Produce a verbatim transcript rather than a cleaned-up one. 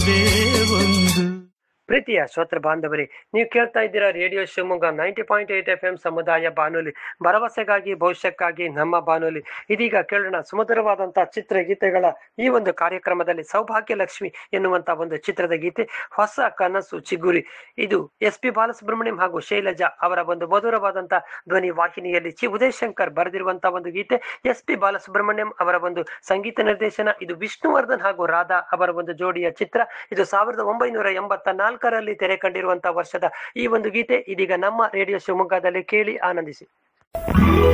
ಪ್ರೀತಿಯ ಶ್ರೋತೃ ಬಾಂಧವರೇ, ನೀವು ಕೇಳ್ತಾ ಇದ್ದೀರಾ radio Shivamogga ninety point eight F M ಸಮುದಾಯ ಬಾನುಲಿ, ಭರವಸೆಗಾಗಿ ಭವಿಷ್ಯಕ್ಕಾಗಿ ನಮ್ಮ ಬಾನುಲಿ. ಇದೀಗ ಕೇಳೋಣ ಸುಮಧುರವಾದಂತಹ ಚಿತ್ರಗೀತೆಗಳ ಈ ಒಂದು ಕಾರ್ಯಕ್ರಮದಲ್ಲಿ ಸೌಭಾಗ್ಯ ಲಕ್ಷ್ಮಿ ಎನ್ನುವಂತ ಒಂದು ಚಿತ್ರದ ಗೀತೆ, ಹೊಸ ಕನಸು ಚಿಗುರಿ. ಇದು ಎಸ್ ಪಿ ಬಾಲಸುಬ್ರಹ್ಮಣ್ಯಂ ಹಾಗೂ ಶೈಲಜಾ ಅವರ ಒಂದು ಮಧುರವಾದಂತಹ ಧ್ವನಿ ವಾಹಿನಿಯಲ್ಲಿ ಚಿ ಉದಯ್ ಶಂಕರ್ ಬರೆದಿರುವಂತಹ ಒಂದು ಗೀತೆ, ಎಸ್ ಪಿ ಬಾಲಸುಬ್ರಹ್ಮಣ್ಯಂ ಅವರ ಒಂದು ಸಂಗೀತ ನಿರ್ದೇಶನ. ಇದು ವಿಷ್ಣುವರ್ಧನ್ ಹಾಗೂ ರಾಧಾ ಅವರ ಒಂದು ಜೋಡಿಯ ಚಿತ್ರ. ಇದು ಸಾವಿರದ ಒಂಬೈನೂರ ಎಂಬತ್ತ ನಾಲ್ಕರಲ್ಲಿ ತೆರೆ ಕಂಡಿರುವಂತಹ ವರ್ಷದ ಈ ಒಂದು ಗೀತೆ ಇದೀಗ ನಮ್ಮ ರೇಡಿಯೋ ಶಿವಮೊಗ್ಗದಲ್ಲಿ ಕೇಳಿ ಆನಂದಿಸಿ.